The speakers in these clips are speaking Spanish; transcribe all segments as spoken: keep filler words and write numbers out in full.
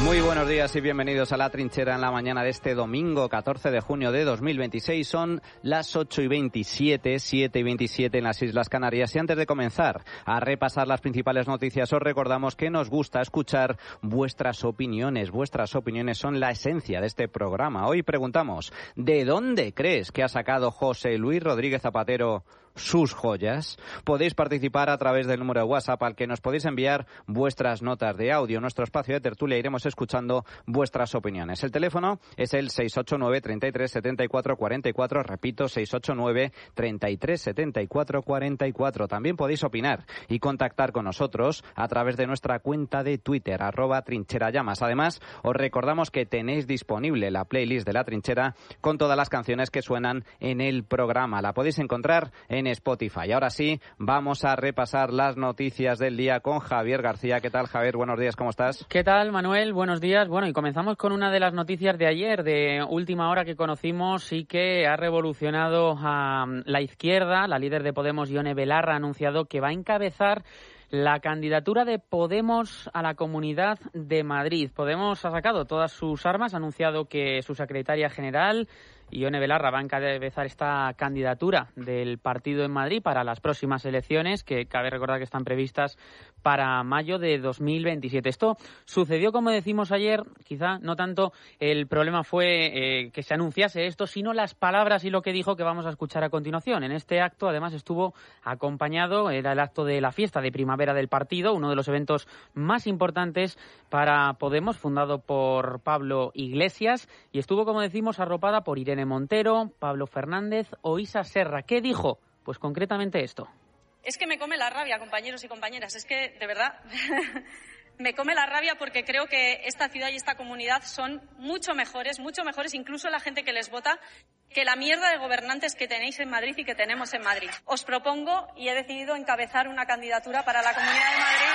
Muy buenos días y bienvenidos a La Trinchera en la mañana de este domingo catorce de junio de dos mil veintiséis. Son las ocho y veintisiete, siete y veintisiete en las Islas Canarias. Y antes de comenzar a repasar las principales noticias, os recordamos que nos gusta escuchar vuestras opiniones. Vuestras opiniones son la esencia de este programa. Hoy preguntamos, ¿de dónde crees que ha sacado José Luis Rodríguez Zapatero sus joyas? Podéis participar a través del número de WhatsApp al que nos podéis enviar vuestras notas de audio. En nuestro espacio de tertulia iremos escuchando vuestras opiniones. El teléfono es el seis ocho nueve, treinta y tres, setenta y cuatro, cuarenta y cuatro. Repito, seis ocho nueve, treinta y tres, setenta y cuatro, cuarenta y cuatro. También podéis opinar y contactar con nosotros a través de nuestra cuenta de Twitter, arroba trincherallamas. Además, os recordamos que tenéis disponible la playlist de La Trinchera con todas las canciones que suenan en el programa. La podéis encontrar en en Spotify. Ahora sí, vamos a repasar las noticias del día con Javier García. ¿Qué tal, Javier? Buenos días, ¿cómo estás? ¿Qué tal, Manuel? Buenos días. Bueno, y comenzamos con una de las noticias de ayer, de última hora que conocimos y que ha revolucionado a la izquierda. La líder de Podemos, Ione Belarra, ha anunciado que va a encabezar la candidatura de Podemos a la Comunidad de Madrid. Podemos ha sacado todas sus armas, ha anunciado que su secretaria general, Ione Belarra, va a encabezar esta candidatura del partido en Madrid para las próximas elecciones, que cabe recordar que están previstas para mayo de dos mil veintisiete. Esto sucedió, como decimos ayer, quizá no tanto el problema fue eh, que se anunciase esto, sino las palabras y lo que dijo, que vamos a escuchar a continuación. En este acto, además, estuvo acompañado, era el acto de la fiesta de primavera del partido, uno de los eventos más importantes para Podemos, fundado por Pablo Iglesias, y estuvo, como decimos, arropada por Irene Montero, Pablo Fernández o Isa Serra. ¿Qué dijo? Pues concretamente esto. Es que me come la rabia, compañeros y compañeras, es que, de verdad, me come la rabia porque creo que esta ciudad y esta comunidad son mucho mejores, mucho mejores, incluso la gente que les vota, que la mierda de gobernantes que tenéis en Madrid y que tenemos en Madrid. Os propongo y he decidido encabezar una candidatura para la Comunidad de Madrid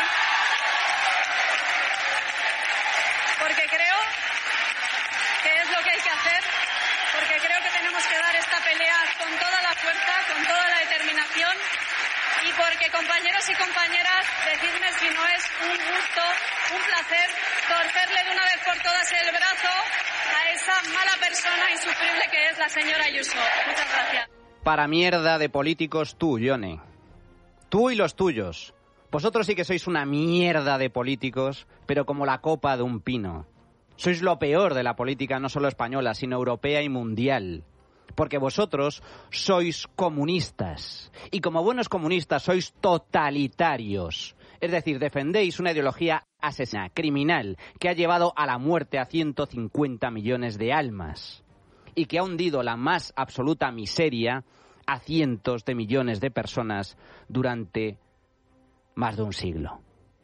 porque creo que es lo que hay que hacer, porque creo que tenemos que dar esta pelea con toda la fuerza, con toda la determinación. Y porque, compañeros y compañeras, decidme si no es un gusto, un placer, torcerle de una vez por todas el brazo a esa mala persona insufrible que es la señora Ayuso. Muchas gracias. Para mierda de políticos tú, Ione. Tú y los tuyos. Vosotros sí que sois una mierda de políticos, pero como la copa de un pino. Sois lo peor de la política, no solo española, sino europea y mundial. Porque vosotros sois comunistas. Y como buenos comunistas sois totalitarios. Es decir, defendéis una ideología asesina, criminal, que ha llevado a la muerte a ciento cincuenta millones de almas. Y que ha hundido la más absoluta miseria a cientos de millones de personas durante más de un siglo.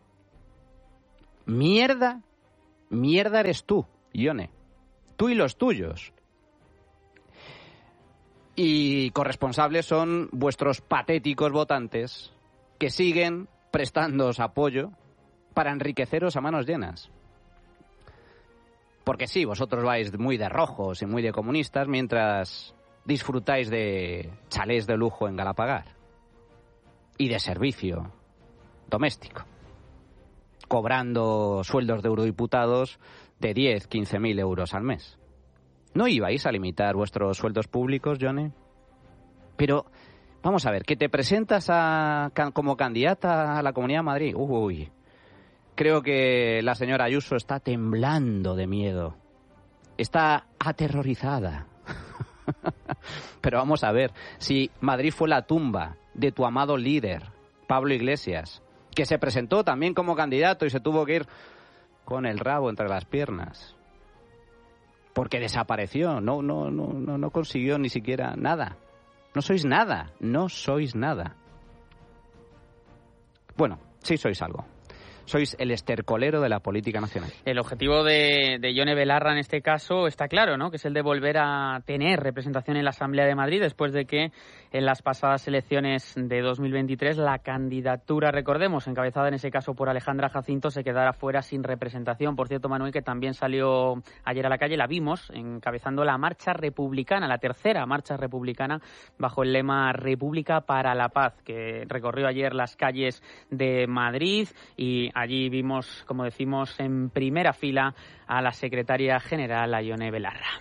Mierda, mierda eres tú, Ione. Tú y los tuyos. Y corresponsables son vuestros patéticos votantes que siguen prestándoos apoyo para enriqueceros a manos llenas. Porque sí, vosotros vais muy de rojos y muy de comunistas mientras disfrutáis de chalés de lujo en Galapagar y de servicio doméstico, cobrando sueldos de eurodiputados de diez, quince mil euros al mes. ¿No ibais a limitar vuestros sueldos públicos, Ione? Pero, vamos a ver, que te presentas a, como candidata a la Comunidad de Madrid. Uy, creo que la señora Ayuso está temblando de miedo. Está aterrorizada. Pero vamos a ver, si Madrid fue la tumba de tu amado líder, Pablo Iglesias, que se presentó también como candidato y se tuvo que ir con el rabo entre las piernas. Porque desapareció, no, no, no, no, no consiguió ni siquiera nada. No sois nada, no sois nada. Bueno, sí sois algo. Sois el estercolero de la política nacional. El objetivo de, de Ione Belarra en este caso está claro, ¿no? Que es el de volver a tener representación en la Asamblea de Madrid después de que en las pasadas elecciones de dos mil veintitrés la candidatura, recordemos, encabezada en ese caso por Alejandra Jacinto, se quedara fuera sin representación. Por cierto, Manuel, que también salió ayer a la calle, la vimos encabezando la marcha republicana, la tercera marcha republicana bajo el lema República para la Paz, que recorrió ayer las calles de Madrid y allí vimos, como decimos, en primera fila a la secretaria general, a Ione Belarra.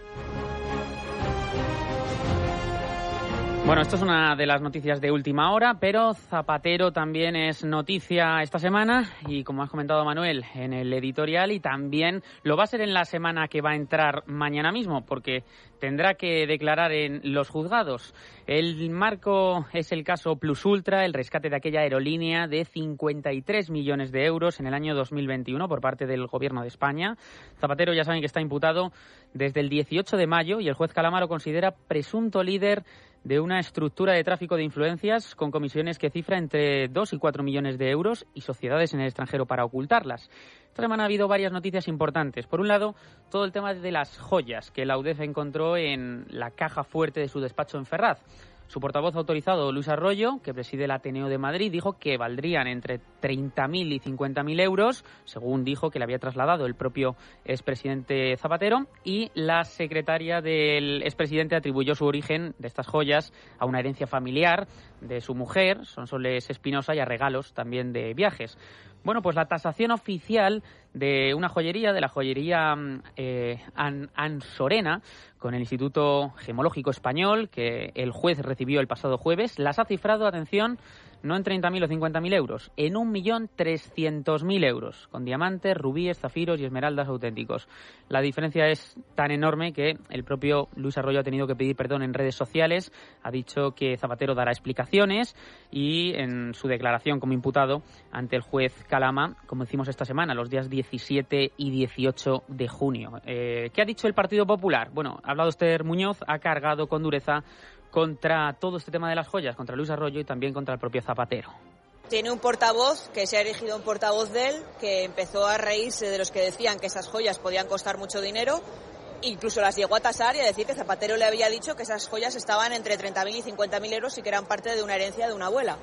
Bueno, esto es una de las noticias de última hora, pero Zapatero también es noticia esta semana y, como has comentado, Manuel, en el editorial, y también lo va a ser en la semana que va a entrar mañana mismo, porque tendrá que declarar en los juzgados. El marco es el caso Plus Ultra, el rescate de aquella aerolínea de cincuenta y tres millones de euros en el año dos mil veintiuno por parte del Gobierno de España. Zapatero, ya saben que está imputado desde el dieciocho de mayo y el juez Calama lo considera presunto líder de una estructura de tráfico de influencias con comisiones que cifra entre dos y cuatro millones de euros y sociedades en el extranjero para ocultarlas. Esta semana ha habido varias noticias importantes. Por un lado, todo el tema de las joyas que la UDEF encontró en la caja fuerte de su despacho en Ferraz. Su portavoz autorizado, Luis Arroyo, que preside el Ateneo de Madrid, dijo que valdrían entre treinta mil y cincuenta mil euros, según dijo que le había trasladado el propio expresidente Zapatero, y la secretaria del expresidente atribuyó su origen de estas joyas a una herencia familiar de su mujer, Sonsoles Espinosa, y a regalos también de viajes. Bueno, pues la tasación oficial de una joyería, de la joyería eh, An- Ansorena, con el Instituto Gemológico Español, que el juez recibió el pasado jueves, las ha cifrado, atención, no en treinta mil o cincuenta mil euros, en un millón trescientos mil euros, con diamantes, rubíes, zafiros y esmeraldas auténticos. La diferencia es tan enorme que el propio Luis Arroyo ha tenido que pedir perdón en redes sociales, ha dicho que Zapatero dará explicaciones y en su declaración como imputado ante el juez Calama, como decimos esta semana, los días diecisiete y dieciocho de junio. Eh, ¿Qué ha dicho el Partido Popular? Bueno, ha hablado Esther Muñoz, ha cargado con dureza contra todo este tema de las joyas, contra Luis Arroyo y también contra el propio Zapatero. Tiene un portavoz que se ha erigido en portavoz de él, que empezó a reírse de los que decían que esas joyas podían costar mucho dinero, incluso las llegó a tasar y a decir que Zapatero le había dicho que esas joyas estaban entre treinta mil y cincuenta mil euros y que eran parte de una herencia de una abuela.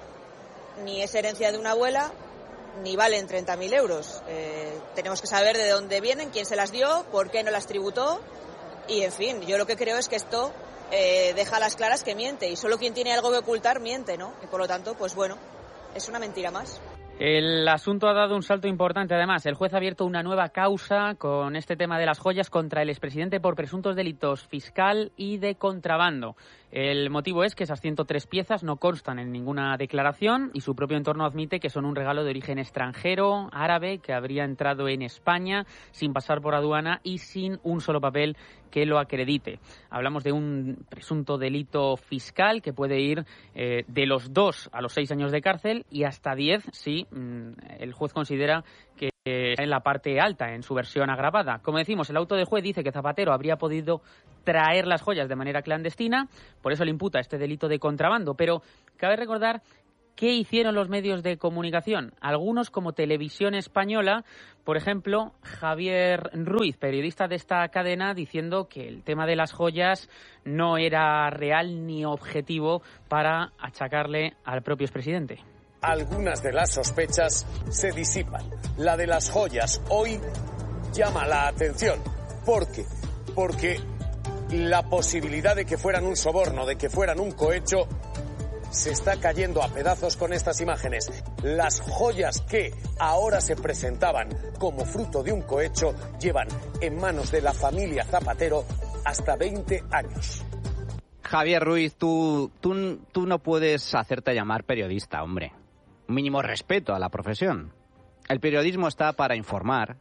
Ni es herencia de una abuela, ni valen treinta mil euros. Eh, tenemos que saber de dónde vienen, quién se las dio, por qué no las tributó y, en fin, yo lo que creo es que esto Eh, deja a las claras que miente y solo quien tiene algo que ocultar miente, ¿no? Y por lo tanto, pues bueno, es una mentira más. El asunto ha dado un salto importante. Además, el juez ha abierto una nueva causa con este tema de las joyas contra el expresidente por presuntos delitos fiscal y de contrabando. El motivo es que esas ciento tres piezas no constan en ninguna declaración y su propio entorno admite que son un regalo de origen extranjero, árabe, que habría entrado en España sin pasar por aduana y sin un solo papel que lo acredite. Hablamos de un presunto delito fiscal que puede ir eh, de los dos a los seis años de cárcel y hasta diez si mmm, el juez considera que está en la parte alta, en su versión agravada. Como decimos, el auto de juez dice que Zapatero habría podido traer las joyas de manera clandestina, por eso le imputa este delito de contrabando. Pero cabe recordar ¿qué hicieron los medios de comunicación? Algunos, como Televisión Española, por ejemplo, Javier Ruiz, periodista de esta cadena, diciendo que el tema de las joyas no era real ni objetivo para achacarle al propio expresidente. Algunas de las sospechas se disipan. La de las joyas hoy llama la atención. ¿Por qué? Porque la posibilidad de que fueran un soborno, de que fueran un cohecho, se está cayendo a pedazos con estas imágenes. Las joyas que ahora se presentaban como fruto de un cohecho llevan en manos de la familia Zapatero hasta veinte años. Javier Ruiz, tú, tú, tú no puedes hacerte llamar periodista, hombre. Un mínimo respeto a la profesión. El periodismo está para informar,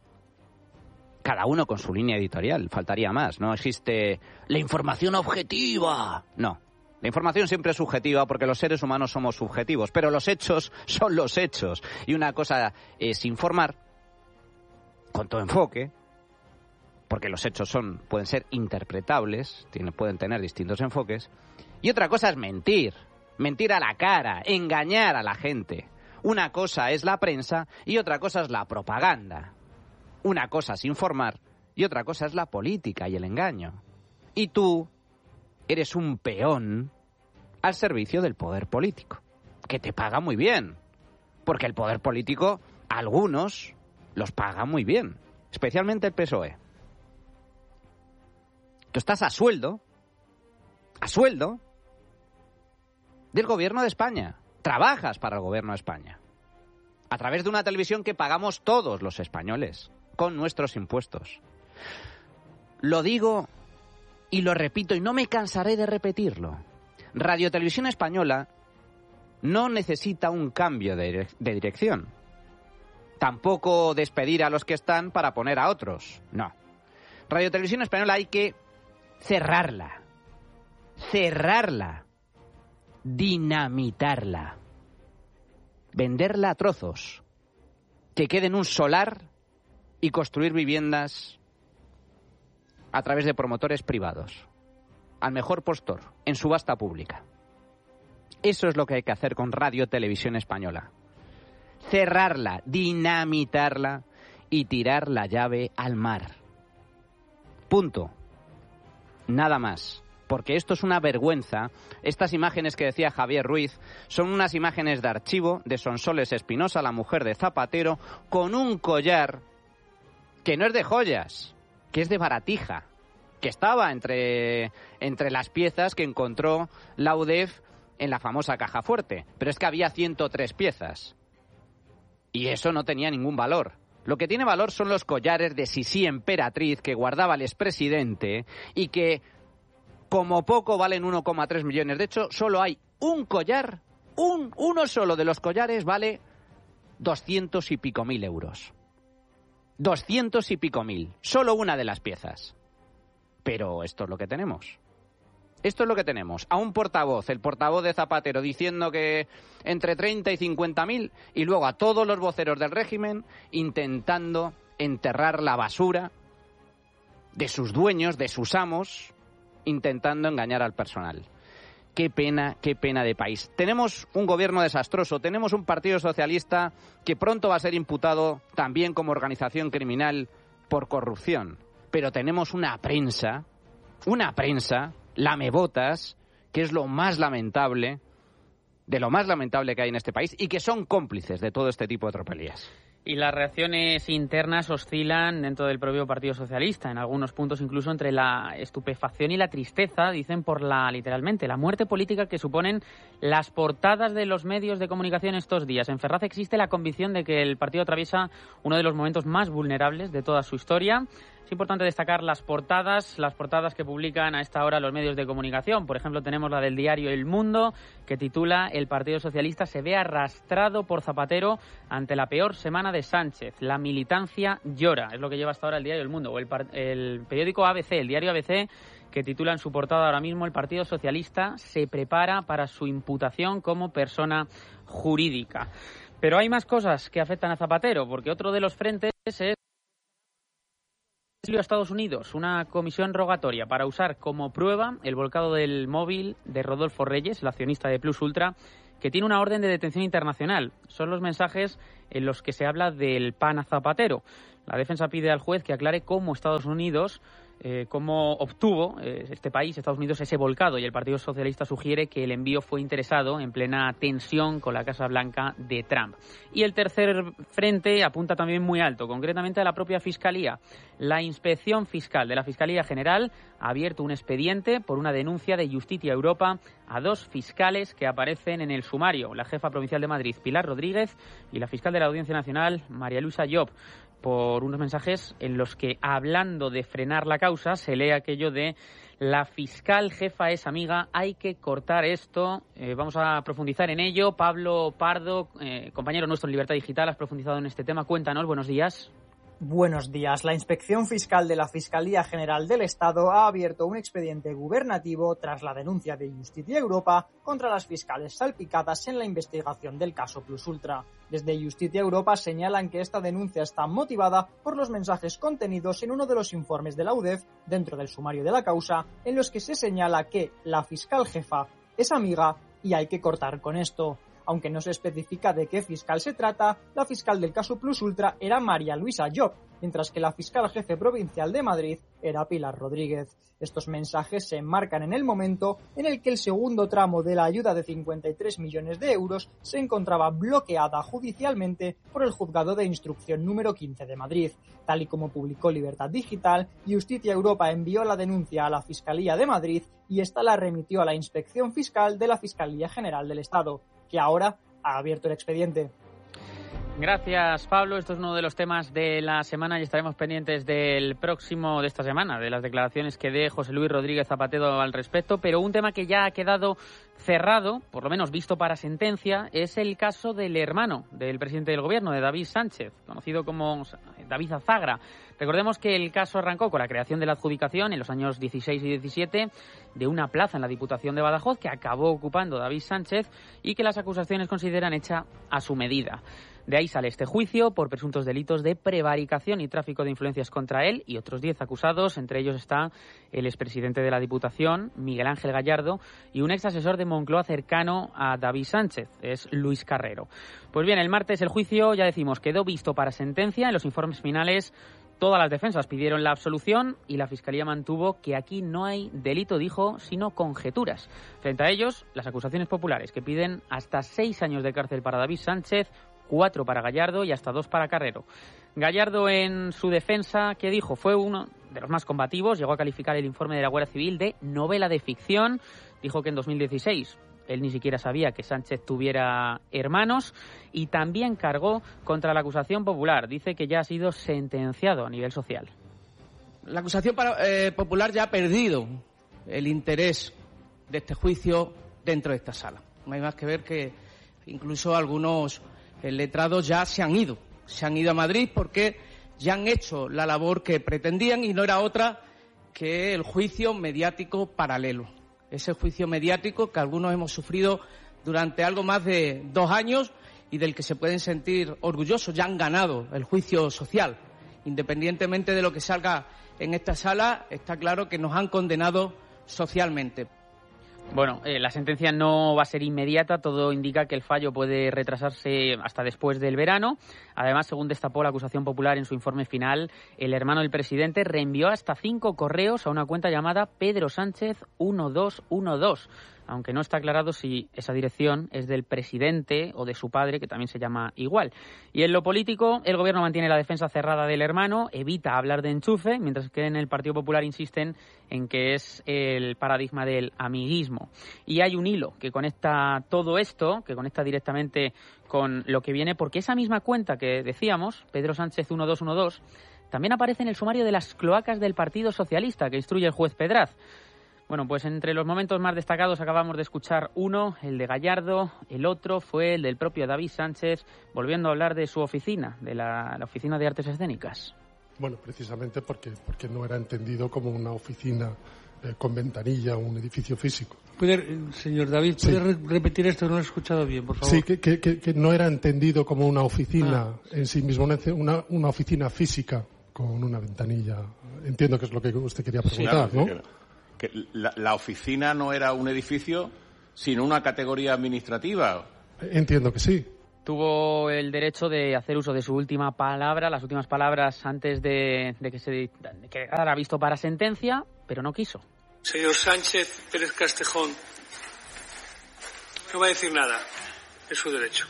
cada uno con su línea editorial, faltaría más. No existe la información objetiva. No. La información siempre es subjetiva porque los seres humanos somos subjetivos, pero los hechos son los hechos. Y una cosa es informar con todo enfoque, porque los hechos son pueden ser interpretables, tienen, pueden tener distintos enfoques. Y otra cosa es mentir, mentir a la cara, engañar a la gente. Una cosa es la prensa y otra cosa es la propaganda. Una cosa es informar y otra cosa es la política y el engaño. Y tú eres un peón al servicio del poder político, que te paga muy bien, porque el poder político, algunos, los paga muy bien, especialmente el P S O E. Tú estás a sueldo, a sueldo, del gobierno de España, trabajas para el gobierno de España. a través de una televisión que pagamos todos los españoles, con nuestros impuestos. Lo digo y lo repito y no me cansaré de repetirlo. Radio Televisión Española no necesita un cambio de, de dirección. Tampoco despedir a los que están para poner a otros. No. Radio Televisión Española hay que cerrarla. Cerrarla. Dinamitarla. Venderla a trozos. Que quede en un solar y construir viviendas a través de promotores privados. Al mejor postor, en subasta pública. Eso es lo que hay que hacer con Radio Televisión Española. Cerrarla, dinamitarla y tirar la llave al mar. Punto. Nada más. Porque esto es una vergüenza. Estas imágenes que decía Javier Ruiz son unas imágenes de archivo de Sonsoles Espinosa, la mujer de Zapatero, con un collar que no es de joyas, que es de baratija, que estaba entre, entre las piezas que encontró la U D E F en la famosa caja fuerte. Pero es que había ciento tres piezas. Y eso no tenía ningún valor. Lo que tiene valor son los collares de Sisi Emperatriz que guardaba el expresidente y que, como poco, valen uno coma tres millones. De hecho, solo hay un collar, un, uno solo de los collares vale doscientos y pico mil euros. Doscientos y pico mil. Solo una de las piezas. Pero esto es lo que tenemos. Esto es lo que tenemos. A un portavoz, el portavoz de Zapatero, diciendo que entre treinta y cincuenta mil, y luego a todos los voceros del régimen intentando enterrar la basura de sus dueños, de sus amos, intentando engañar al personal. Qué pena, qué pena de país. Tenemos un gobierno desastroso, tenemos un Partido Socialista que pronto va a ser imputado también como organización criminal por corrupción. Pero tenemos una prensa, una prensa... lamebotas, que es lo más lamentable, de lo más lamentable que hay en este país y que son cómplices de todo este tipo de tropelías. Y las reacciones internas oscilan dentro del propio Partido Socialista, en algunos puntos incluso entre la estupefacción y la tristeza, dicen por la, literalmente, la muerte política que suponen las portadas de los medios de comunicación estos días. En Ferraz existe la convicción de que el partido atraviesa uno de los momentos más vulnerables de toda su historia. Es importante destacar las portadas, las portadas que publican a esta hora los medios de comunicación. Por ejemplo, tenemos la del diario El Mundo, que titula "El Partido Socialista se ve arrastrado por Zapatero ante la peor semana de Sánchez. La militancia llora". Es lo que lleva hasta ahora el diario El Mundo. O el, el periódico A B C, el diario A B C, que titula en su portada ahora mismo: "El Partido Socialista se prepara para su imputación como persona jurídica". Pero hay más cosas que afectan a Zapatero, porque otro de los frentes es a Estados Unidos, una comisión rogatoria para usar como prueba el volcado del móvil de Rodolfo Reyes, el accionista de Plus Ultra, que tiene una orden de detención internacional. Son los mensajes en los que se habla del pan a Zapatero. La defensa pide al juez que aclare cómo Estados Unidos, eh, cómo obtuvo eh, este país, Estados Unidos, ese volcado, y el Partido Socialista sugiere que el envío fue interesado en plena tensión con la Casa Blanca de Trump. Y el tercer frente apunta también muy alto, concretamente a la propia Fiscalía. La Inspección Fiscal de la Fiscalía General ha abierto un expediente por una denuncia de Justicia Europa a dos fiscales que aparecen en el sumario, la jefa provincial de Madrid, Pilar Rodríguez, y la fiscal de la Audiencia Nacional, María Luisa Llop, por unos mensajes en los que, hablando de frenar la causa, se lee aquello de "la fiscal jefa es amiga, hay que cortar esto". Eh, vamos a profundizar en ello. Pablo Pardo, eh, compañero nuestro en Libertad Digital, has profundizado en este tema. Cuéntanos, buenos días. Buenos días. La Inspección Fiscal de la Fiscalía General del Estado ha abierto un expediente gubernativo tras la denuncia de Justicia Europa contra las fiscales salpicadas en la investigación del caso Plus Ultra. Desde Justicia Europa señalan que esta denuncia está motivada por los mensajes contenidos en uno de los informes de la U D E F dentro del sumario de la causa, en los que se señala que la fiscal jefa es amiga y hay que cortar con esto. Aunque no se especifica de qué fiscal se trata, la fiscal del caso Plus Ultra era María Luisa Llop, mientras que la fiscal jefe provincial de Madrid era Pilar Rodríguez. Estos mensajes se enmarcan en el momento en el que el segundo tramo de la ayuda de cincuenta y tres millones de euros se encontraba bloqueada judicialmente por el Juzgado de Instrucción número quince de Madrid. Tal y como publicó Libertad Digital, Justicia Europa envió la denuncia a la Fiscalía de Madrid y esta la remitió a la Inspección Fiscal de la Fiscalía General del Estado, que ahora ha abierto el expediente. Gracias, Pablo. Esto es uno de los temas de la semana y estaremos pendientes del próximo de esta semana, de las declaraciones que dé José Luis Rodríguez Zapatero al respecto. Pero un tema que ya ha quedado cerrado, por lo menos visto para sentencia, es el caso del hermano del presidente del gobierno, de David Sánchez, conocido como David Azagra. Recordemos que el caso arrancó con la creación de la adjudicación en los años dieciséis y diecisiete de una plaza en la Diputación de Badajoz que acabó ocupando David Sánchez y que las acusaciones consideran hecha a su medida. De ahí sale este juicio por presuntos delitos de prevaricación y tráfico de influencias contra él y otros diez acusados. Entre ellos está el expresidente de la Diputación, Miguel Ángel Gallardo, y un ex asesor de Moncloa cercano a David Sánchez, es Luis Carrero. Pues bien, el martes el juicio, ya decimos, quedó visto para sentencia. En los informes finales todas las defensas pidieron la absolución y la Fiscalía mantuvo que aquí no hay delito, dijo, sino conjeturas. Frente a ellos, las acusaciones populares que piden hasta seis años de cárcel para David Sánchez, cuatro para Gallardo y hasta dos para Carrero. Gallardo, en su defensa, ¿qué dijo? Fue uno de los más combativos, llegó a calificar el informe de la Guardia Civil de novela de ficción. Dijo que en dos mil dieciséis él ni siquiera sabía que Sánchez tuviera hermanos y también cargó contra la acusación popular. Dice que ya ha sido sentenciado a nivel social. La acusación para, eh, popular ya ha perdido el interés de este juicio dentro de esta sala. No hay más que ver que incluso algunos letrados ya se han ido. Se han ido a Madrid porque ya han hecho la labor que pretendían y no era otra que el juicio mediático paralelo. Ese juicio mediático que algunos hemos sufrido durante algo más de dos años y del que se pueden sentir orgullosos. Ya han ganado el juicio social. Independientemente de lo que salga en esta sala, está claro que nos han condenado socialmente. Bueno, eh, la sentencia no va a ser inmediata, todo indica que el fallo puede retrasarse hasta después del verano. Además, según destapó la acusación popular en su informe final, el hermano del presidente reenvió hasta cinco correos a una cuenta llamada Pedro Sánchez uno dos uno dos, aunque no está aclarado si esa dirección es del presidente o de su padre, que también se llama igual. Y en lo político, el gobierno mantiene la defensa cerrada del hermano, evita hablar de enchufe, mientras que en el Partido Popular insisten en que es el paradigma del amiguismo. Y hay un hilo que conecta todo esto, que conecta directamente con lo que viene, porque esa misma cuenta que decíamos, Pedro Sánchez uno dos uno dos, también aparece en el sumario de las cloacas del Partido Socialista que instruye el juez Pedraz. Bueno, pues entre los momentos más destacados acabamos de escuchar uno, el de Gallardo, el otro fue el del propio David Sánchez, volviendo a hablar de su oficina, de la, la Oficina de Artes Escénicas. Bueno, precisamente porque, porque no era entendido como una oficina eh, con ventanilla o un edificio físico. ¿Puede, señor David, ¿puede sí. re- repetir esto? No lo he escuchado bien, por favor. Sí, que, que, que, que no era entendido como una oficina ah. en sí mismo, una, una oficina física con una ventanilla. Entiendo que es lo que usted quería preguntar, sí, claro, ¿no? Que la, la oficina no era un edificio, sino una categoría administrativa. Entiendo que sí. Tuvo el derecho de hacer uso de su última palabra, las últimas palabras antes de, de que se de que quedara visto para sentencia, pero no quiso. Señor Sánchez Pérez Castejón, no va a decir nada, es su derecho.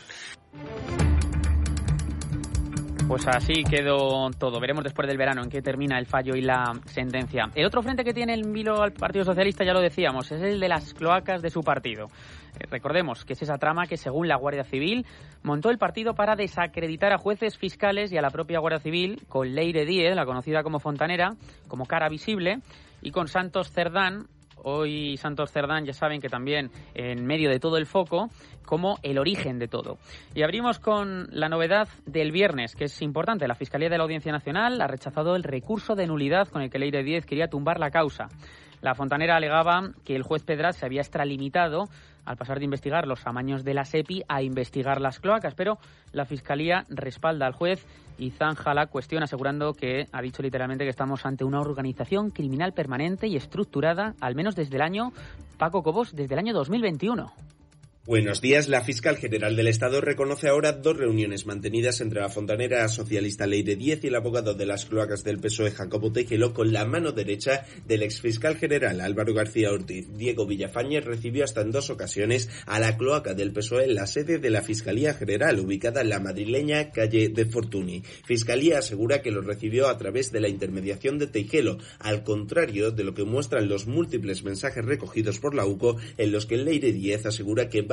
Pues así quedó todo. Veremos después del verano en qué termina el fallo y la sentencia. El otro frente que tiene el vilo al Partido Socialista, ya lo decíamos, es el de las cloacas de su partido. Eh, recordemos que es esa trama que, según la Guardia Civil, montó el partido para desacreditar a jueces, fiscales y a la propia Guardia Civil, con Leire Díez, la conocida como Fontanera, como cara visible, y con Santos Cerdán. Hoy Santos Cerdán, ya saben que también en medio de todo el foco, como el origen de todo. Y abrimos con la novedad del viernes, que es importante. La Fiscalía de la Audiencia Nacional ha rechazado el recurso de nulidad con el que Leire Díez quería tumbar la causa. La Fontanera alegaba que el juez Pedraz se había extralimitado al pasar de investigar los amaños de la SEPI a investigar las cloacas, pero la Fiscalía respalda al juez y zanja la cuestión, asegurando que ha dicho literalmente que estamos ante una organización criminal permanente y estructurada, al menos desde el año, Paco Cobos, desde el año dos mil veintiuno. Buenos días. La fiscal general del Estado reconoce ahora dos reuniones mantenidas entre la fontanera socialista Leire Díez y el abogado de las cloacas del P S O E, Jacobo Tejero, con la mano derecha del exfiscal general Álvaro García Ortiz. Diego Villafañez recibió hasta en dos ocasiones a la cloaca del P S O E en la sede de la Fiscalía General, ubicada en la madrileña calle de Fortuny. Fiscalía asegura que lo recibió a través de la intermediación de Tejero, al contrario de lo que muestran los múltiples mensajes recogidos por la U C O, en los que Leire Díez asegura que va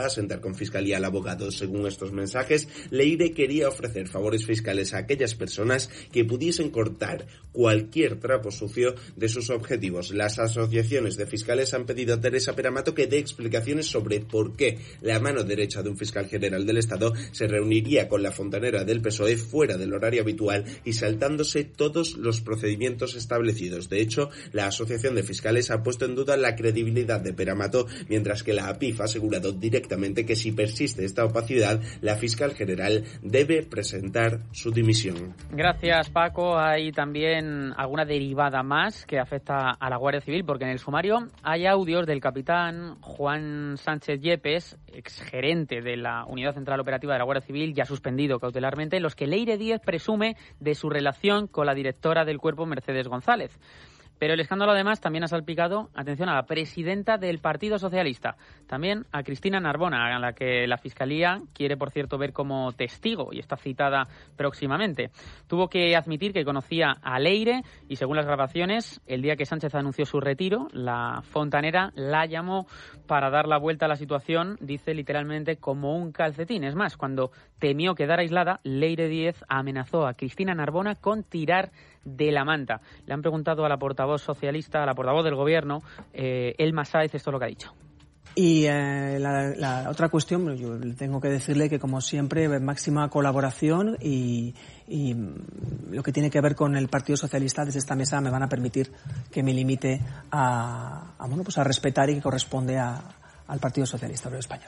va a sentar con Fiscalía al abogado. Según estos mensajes, Leire quería ofrecer favores fiscales a aquellas personas que pudiesen cortar cualquier trapo sucio de sus objetivos. Las asociaciones de fiscales han pedido a Teresa Peramato que dé explicaciones sobre por qué la mano derecha de un fiscal general del Estado se reuniría con la fontanera del P S O E fuera del horario habitual y saltándose todos los procedimientos establecidos. De hecho, la Asociación de Fiscales ha puesto en duda la credibilidad de Peramato, mientras que la A P I F ha asegurado directamente que si persiste esta opacidad, la fiscal general debe presentar su dimisión. Gracias, Paco. Hay también alguna derivada más que afecta a la Guardia Civil, porque en el sumario hay audios del capitán Juan Sánchez Yepes, exgerente de la Unidad Central Operativa de la Guardia Civil, ya suspendido cautelarmente, en los que Leire Díez presume de su relación con la directora del cuerpo, Mercedes González. Pero el escándalo, además, también ha salpicado, atención, a la presidenta del Partido Socialista, también a Cristina Narbona, a la que la Fiscalía quiere, por cierto, ver como testigo y está citada próximamente. Tuvo que admitir que conocía a Leire y, según las grabaciones, el día que Sánchez anunció su retiro, la fontanera la llamó para dar la vuelta a la situación, dice literalmente, como un calcetín. Es más, cuando temió quedar aislada, Leire Díez amenazó a Cristina Narbona con tirar de la manta. Le han preguntado a la portavoz socialista, a la portavoz del Gobierno, eh, Elma Sáez, esto es lo que ha dicho. Y eh, la, la otra cuestión, yo tengo que decirle que, como siempre, máxima colaboración y, y lo que tiene que ver con el Partido Socialista desde esta mesa me van a permitir que me limite a, a, bueno, pues a respetar y que corresponde a, al Partido Socialista Obrero Español.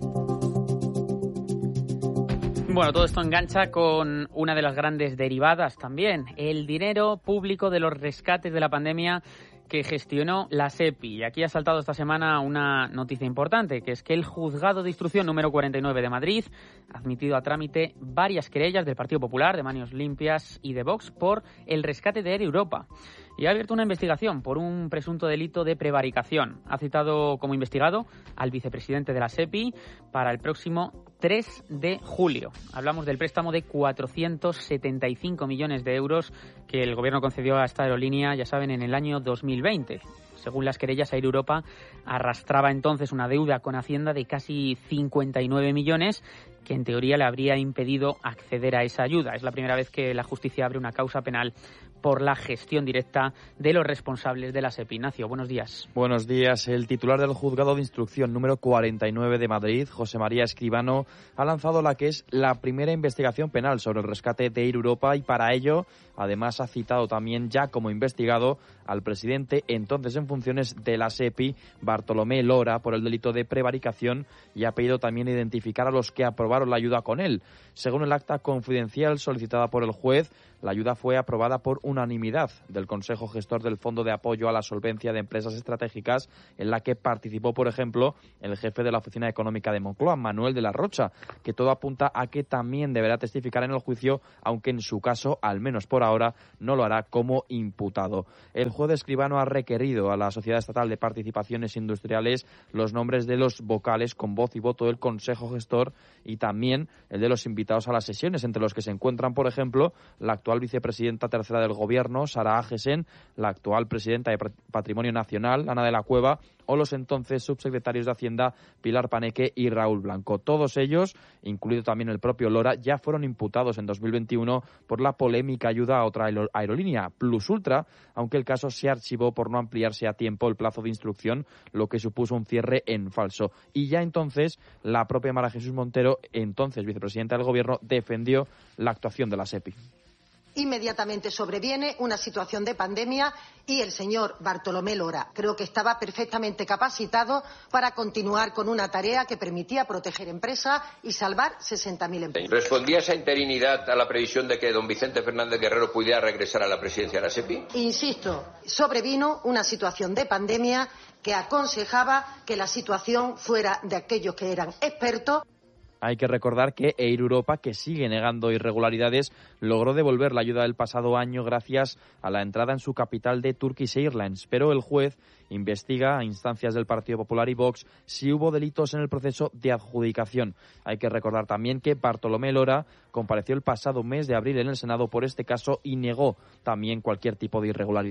Bueno, todo esto engancha con una de las grandes derivadas también, el dinero público de los rescates de la pandemia que gestionó la SEPI. Y aquí ha saltado esta semana una noticia importante, que es que el Juzgado de Instrucción número cuarenta y nueve de Madrid ha admitido a trámite varias querellas del Partido Popular, de Manos Limpias y de Vox por el rescate de Air Europa. Y ha abierto una investigación por un presunto delito de prevaricación. Ha citado como investigado al vicepresidente de la SEPI para el próximo tres de julio. Hablamos del préstamo de cuatrocientos setenta y cinco millones de euros que el Gobierno concedió a esta aerolínea, ya saben, en el año dos mil veinte. Según las querellas, Air Europa arrastraba entonces una deuda con Hacienda de casi cincuenta y nueve millones, que en teoría le habría impedido acceder a esa ayuda. Es la primera vez que la justicia abre una causa penal por la gestión directa de los responsables de la SEPI. Ignacio, buenos días. Buenos días. El titular del Juzgado de Instrucción número cuarenta y nueve de Madrid, José María Escribano, ha lanzado la que es la primera investigación penal sobre el rescate de Air Europa y para ello, además, ha citado también ya como investigado al presidente entonces en funciones de la SEPI, Bartolomé Lora, por el delito de prevaricación y ha pedido también identificar a los que aprobaron la ayuda con él. Según el acta confidencial solicitada por el juez, la ayuda fue aprobada por unanimidad del Consejo Gestor del Fondo de Apoyo a la Solvencia de Empresas Estratégicas, en la que participó, por ejemplo, el jefe de la Oficina Económica de Moncloa, Manuel de la Rocha, que todo apunta a que también deberá testificar en el juicio, aunque en su caso, al menos por ahora, no lo hará como imputado. El juez Escribano ha requerido a la Sociedad Estatal de Participaciones Industriales los nombres de los vocales con voz y voto del Consejo Gestor y también el de los invitados a las sesiones, entre los que se encuentran, por ejemplo, la actual vicepresidenta tercera del Gobierno, Sara Agesen, la actual presidenta de Patrimonio Nacional, Ana de la Cueva, o los entonces subsecretarios de Hacienda, Pilar Paneque y Raúl Blanco. Todos ellos, incluido también el propio Lora, ya fueron imputados en dos mil veintiuno por la polémica ayuda a otra aerolínea, Plus Ultra, aunque el caso se archivó por no ampliarse a tiempo el plazo de instrucción, lo que supuso un cierre en falso. Y ya entonces, la propia María Jesús Montero, entonces vicepresidenta del Gobierno, defendió la actuación de la SEPI. Inmediatamente sobreviene una situación de pandemia y el señor Bartolomé Lora creo que estaba perfectamente capacitado para continuar con una tarea que permitía proteger empresas y salvar sesenta mil empleos. ¿Respondía esa interinidad a la previsión de que don Vicente Fernández Guerrero pudiera regresar a la presidencia de la SEPI? Insisto, sobrevino una situación de pandemia que aconsejaba que la situación fuera de aquellos que eran expertos. Hay que recordar que Air Europa, que sigue negando irregularidades, logró devolver la ayuda del pasado año gracias a la entrada en su capital de Turkish Airlines. Pero el juez investiga a instancias del Partido Popular y Vox si hubo delitos en el proceso de adjudicación. Hay que recordar también que Bartolomé Lora compareció el pasado mes de abril en el Senado por este caso y negó también cualquier tipo de irregularidad.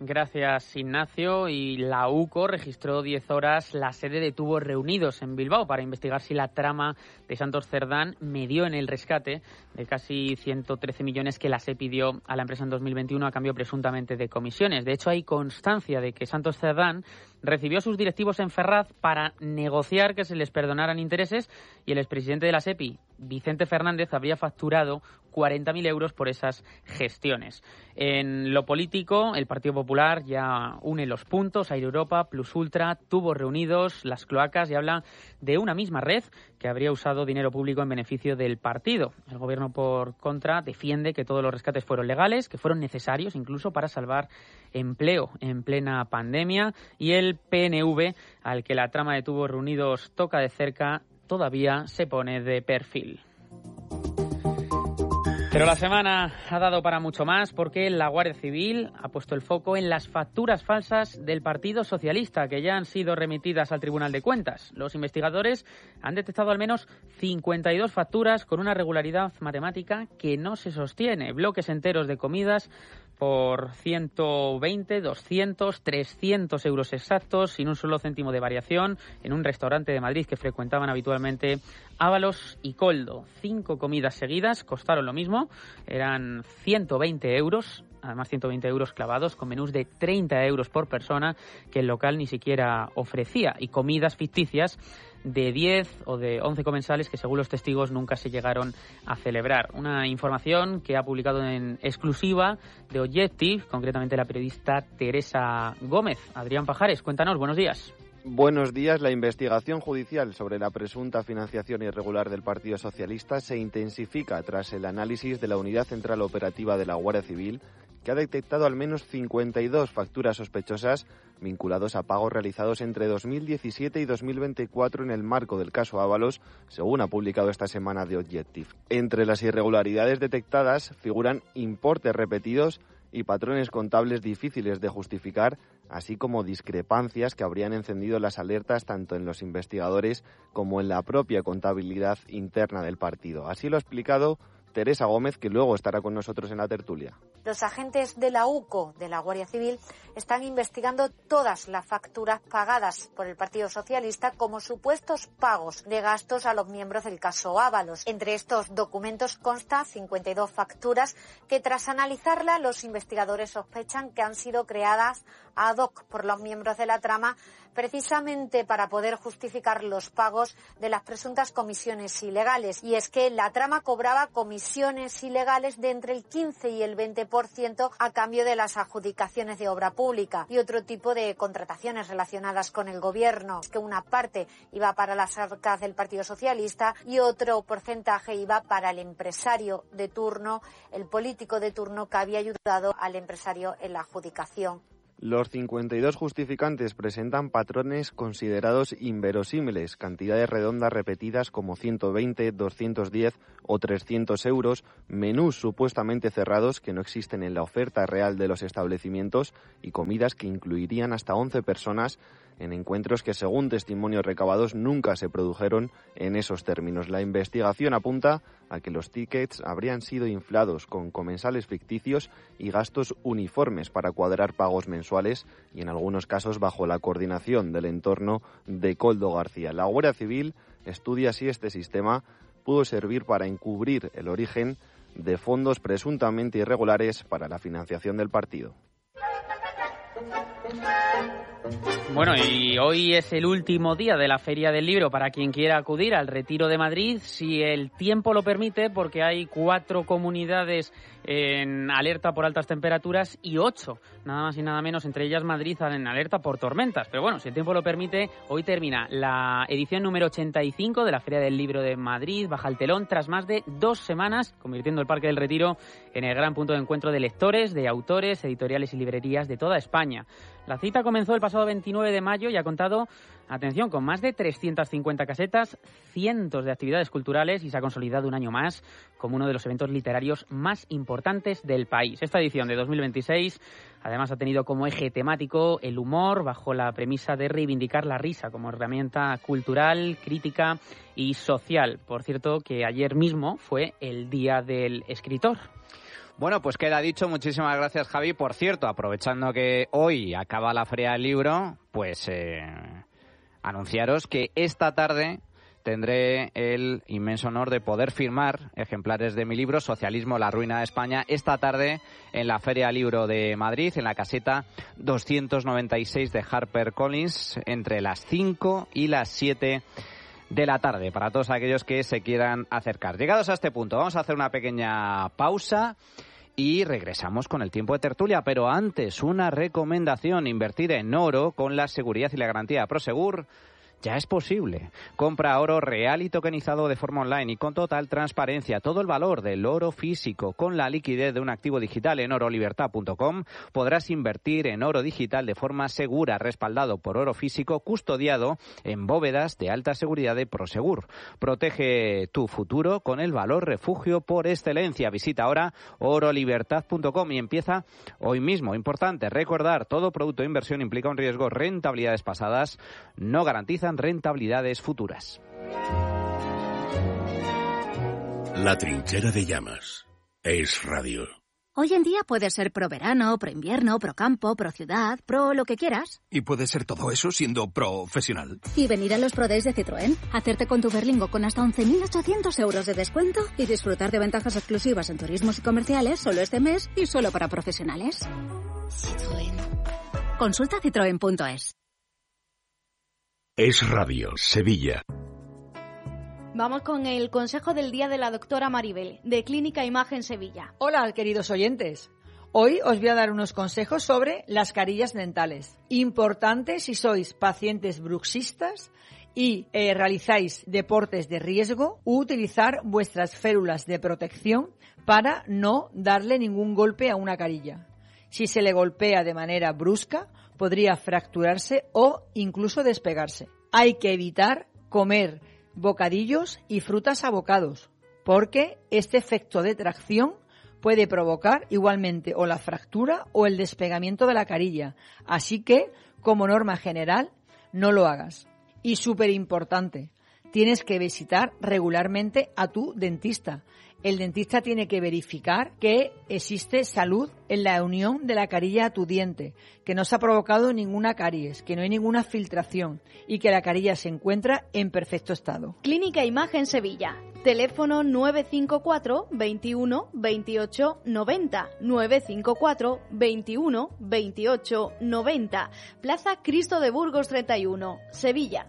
Gracias, Ignacio. Y la UCO registró diez horas la sede de Tubos Reunidos en Bilbao para investigar si la trama de Santos Cerdán medió en el rescate de casi ciento trece millones que la S E pidió a la empresa en dos mil veintiuno a cambio presuntamente de comisiones. De hecho, hay constancia de que Santos Cerdán recibió a sus directivos en Ferraz para negociar que se les perdonaran intereses y el expresidente de la S E P I, Vicente Fernández, habría facturado cuarenta mil euros por esas gestiones. En lo político, el Partido Popular ya une los puntos, Air Europa, Plus Ultra, Tubos Reunidos, las cloacas, y habla de una misma red que habría usado dinero público en beneficio del partido. El gobierno, por contra, defiende que todos los rescates fueron legales, que fueron necesarios incluso para salvar empleo en plena pandemia, y el P N V, al que la trama de Tubos Reunidos toca de cerca, todavía se pone de perfil. Pero la semana ha dado para mucho más porque la Guardia Civil ha puesto el foco en las facturas falsas del Partido Socialista que ya han sido remitidas al Tribunal de Cuentas. Los investigadores han detectado al menos cincuenta y dos facturas con una regularidad matemática que no se sostiene. Bloques enteros de comidas por ciento veinte, doscientos, trescientos euros exactos, sin un solo céntimo de variación, en un restaurante de Madrid que frecuentaban habitualmente Ábalos y Coldo. Cinco comidas seguidas costaron lo mismo, eran ciento veinte euros, además ciento veinte euros clavados, con menús de treinta euros por persona que el local ni siquiera ofrecía, y comidas ficticias de diez o de once comensales que, según los testigos, nunca se llegaron a celebrar. Una información que ha publicado en exclusiva de Objective, concretamente la periodista Teresa Gómez. Adrián Pajares, cuéntanos, buenos días. Buenos días. La investigación judicial sobre la presunta financiación irregular del Partido Socialista se intensifica tras el análisis de la Unidad Central Operativa de la Guardia Civil, que ha detectado al menos cincuenta y dos facturas sospechosas vinculados a pagos realizados entre dos mil diecisiete y dos mil veinticuatro en el marco del caso Ábalos, según ha publicado esta semana The Objective. Entre las irregularidades detectadas figuran importes repetidos y patrones contables difíciles de justificar, así como discrepancias que habrían encendido las alertas tanto en los investigadores como en la propia contabilidad interna del partido. Así lo ha explicado Teresa Gómez, que luego estará con nosotros en la tertulia. Los agentes de la UCO, de la Guardia Civil, están investigando todas las facturas pagadas por el Partido Socialista como supuestos pagos de gastos a los miembros del caso Ábalos. Entre estos documentos consta cincuenta y dos facturas que, tras analizarlas, los investigadores sospechan que han sido creadas ad hoc por los miembros de la trama, precisamente para poder justificar los pagos de las presuntas comisiones ilegales. Y es que la trama cobraba comisiones ilegales de entre el quince y el veinte por ciento a cambio de las adjudicaciones de obra pública y otro tipo de contrataciones relacionadas con el gobierno. Es que una parte iba para las arcas del Partido Socialista y otro porcentaje iba para el empresario de turno, el político de turno que había ayudado al empresario en la adjudicación. Los cincuenta y dos justificantes presentan patrones considerados inverosímiles, cantidades redondas repetidas como ciento veinte, doscientos diez o trescientos euros, menús supuestamente cerrados que no existen en la oferta real de los establecimientos y comidas que incluirían hasta once personas en encuentros que, según testimonios recabados, nunca se produjeron en esos términos. La investigación apunta a que los tickets habrían sido inflados con comensales ficticios y gastos uniformes para cuadrar pagos mensuales y, en algunos casos, bajo la coordinación del entorno de Coldo García. La Guardia Civil estudia si este sistema pudo servir para encubrir el origen de fondos presuntamente irregulares para la financiación del partido. Bueno, y hoy es el último día de la Feria del Libro para quien quiera acudir al Retiro de Madrid, si el tiempo lo permite, porque hay cuatro comunidades en alerta por altas temperaturas y ocho, nada más y nada menos, entre ellas Madrid, en alerta por tormentas. Pero bueno, si el tiempo lo permite, hoy termina la edición número ochenta y cinco de la Feria del Libro de Madrid, baja el telón tras más de dos semanas, convirtiendo el Parque del Retiro en el gran punto de encuentro de lectores, de autores, editoriales y librerías de toda España. La cita comenzó el pasado veintinueve de mayo y ha contado, atención, con más de trescientas cincuenta casetas, cientos de actividades culturales y se ha consolidado un año más como uno de los eventos literarios más importantes del país. Esta edición de dos mil veintiséis, además, ha tenido como eje temático el humor, bajo la premisa de reivindicar la risa como herramienta cultural, crítica y social. Por cierto, que ayer mismo fue el Día del Escritor. Bueno, pues queda dicho. Muchísimas gracias, Javi. Por cierto, aprovechando que hoy acaba la Feria del Libro, pues eh, anunciaros que esta tarde tendré el inmenso honor de poder firmar ejemplares de mi libro Socialismo, la ruina de España, esta tarde en la Feria del Libro de Madrid, en la caseta doscientos noventa y seis de HarperCollins, entre las cinco y las siete de la tarde, para todos aquellos que se quieran acercar. Llegados a este punto, vamos a hacer una pequeña pausa y regresamos con el tiempo de tertulia, pero antes una recomendación: invertir en oro con la seguridad y la garantía de Prosegur. Ya es posible. Compra oro real y tokenizado de forma online y con total transparencia. Todo el valor del oro físico con la liquidez de un activo digital en oro libertad punto com. Podrás invertir en oro digital de forma segura, respaldado por oro físico, custodiado en bóvedas de alta seguridad de Prosegur. Protege tu futuro con el valor refugio por excelencia. Visita ahora oro libertad punto com y empieza hoy mismo. Importante recordar, todo producto de inversión implica un riesgo. Rentabilidades pasadas no garantizan rentabilidades futuras. La trinchera de llamas es radio. Hoy en día puede ser pro verano, pro invierno, pro campo, pro ciudad, pro lo que quieras. Y puede ser todo eso siendo profesional. Y venir a los Pro Days de Citroën, hacerte con tu Berlingo con hasta once mil ochocientos euros de descuento y disfrutar de ventajas exclusivas en turismos y comerciales solo este mes y solo para profesionales. Citroën. Consulta citroen punto es. Es Radio, Sevilla. Vamos con el consejo del día de la doctora Maribel, de Clínica Imagen Sevilla. Hola, queridos oyentes. Hoy os voy a dar unos consejos sobre las carillas dentales. Importante si sois pacientes bruxistas y eh, realizáis deportes de riesgo, utilizar vuestras férulas de protección para no darle ningún golpe a una carilla. Si se le golpea de manera brusca, podría fracturarse o incluso despegarse. Hay que evitar comer bocadillos y frutas a bocados, porque este efecto de tracción puede provocar igualmente o la fractura o el despegamiento de la carilla. Así que, como norma general, no lo hagas. Y súper importante, tienes que visitar regularmente a tu dentista. El dentista tiene que verificar que existe salud en la unión de la carilla a tu diente, que no se ha provocado ninguna caries, que no hay ninguna filtración y que la carilla se encuentra en perfecto estado. Clínica Imagen Sevilla. Teléfono nueve cinco cuatro, veintiuno, veintiocho, noventa. nueve cinco cuatro, veintiuno, veintiocho, noventa. Plaza Cristo de Burgos treinta y uno, Sevilla.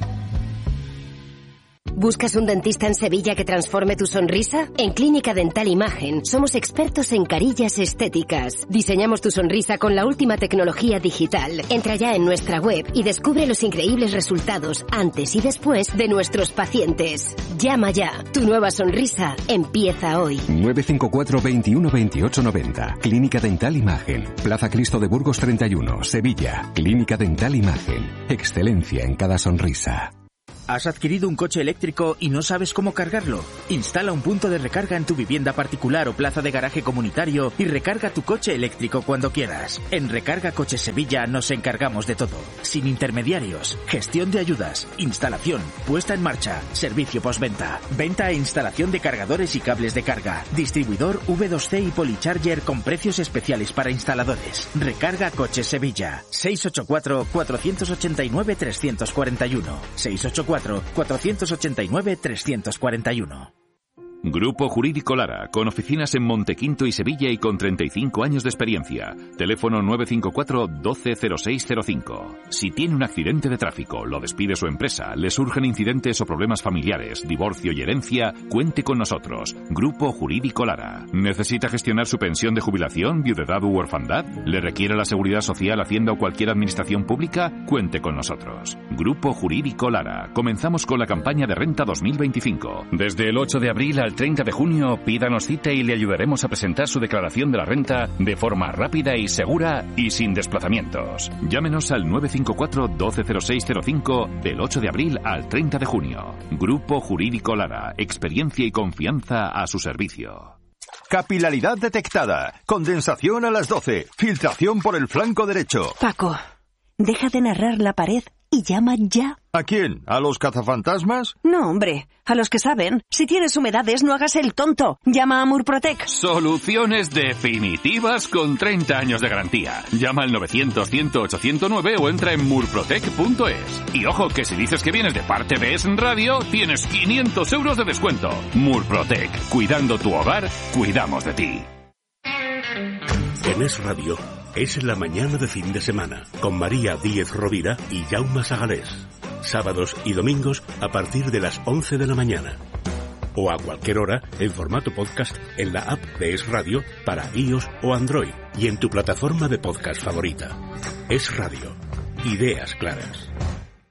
¿Buscas un dentista en Sevilla que transforme tu sonrisa? En Clínica Dental Imagen somos expertos en carillas estéticas. Diseñamos tu sonrisa con la última tecnología digital. Entra ya en nuestra web y descubre los increíbles resultados antes y después de nuestros pacientes. Llama ya. Tu nueva sonrisa empieza hoy. nueve cinco cuatro, veintiuno, veintiocho, noventa. Clínica Dental Imagen. Plaza Cristo de Burgos treinta y uno, Sevilla. Clínica Dental Imagen. Excelencia en cada sonrisa. ¿Has adquirido un coche eléctrico y no sabes cómo cargarlo? Instala un punto de recarga en tu vivienda particular o plaza de garaje comunitario y recarga tu coche eléctrico cuando quieras. En Recarga Coches Sevilla nos encargamos de todo. Sin intermediarios, gestión de ayudas, instalación, puesta en marcha, servicio postventa, venta e instalación de cargadores y cables de carga, distribuidor V dos C y Polycharger con precios especiales para instaladores. Recarga Coches Sevilla. seis ocho cuatro, cuatro ocho nueve, tres cuatro uno. seis ocho cuatro, cuatro ocho nueve, tres cuatro uno. Grupo Jurídico Lara, con oficinas en Montequinto y Sevilla y con treinta y cinco años de experiencia. Teléfono nueve cinco cuatro, doce, cero seis cero cinco. Si tiene un accidente de tráfico, lo despide su empresa, le surgen incidentes o problemas familiares, divorcio y herencia, cuente con nosotros. Grupo Jurídico Lara. ¿Necesita gestionar su pensión de jubilación, viudedad u orfandad? ¿Le requiere la Seguridad Social, Hacienda o cualquier administración pública? Cuente con nosotros. Grupo Jurídico Lara. Comenzamos con la campaña de renta dos mil veinticinco. Desde el ocho de abril al treinta de junio, pídanos cita y le ayudaremos a presentar su declaración de la renta de forma rápida y segura y sin desplazamientos. Llámenos al nueve cinco cuatro, doce, cero seis cero cinco del ocho de abril al treinta de junio. Grupo Jurídico Lara. Experiencia y confianza a su servicio. Capilaridad detectada. Condensación a las doce. Filtración por el flanco derecho. Paco, deja de narrar la pared y llama ya. ¿A quién? ¿A los cazafantasmas? No, hombre, a los que saben. Si tienes humedades, no hagas el tonto. Llama a Murprotec. Soluciones definitivas con treinta años de garantía. Llama al novecientos, cien, ocho cero nueve o entra en murprotec punto es. Y ojo, que si dices que vienes de parte de Es Radio, tienes quinientos euros de descuento. Murprotec. Cuidando tu hogar, cuidamos de ti. En Es Radio es la mañana de fin de semana con María Díez Rovira y Jaume Sagalés. Sábados y domingos a partir de las once de la mañana. O a cualquier hora en formato podcast en la app de Es Radio para iOS o Android y en tu plataforma de podcast favorita. Es Radio. Ideas claras.